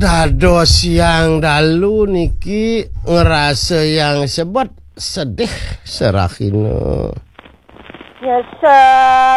Dados yang dalu niki ngerasa yang sebut sedih serahina. Ya,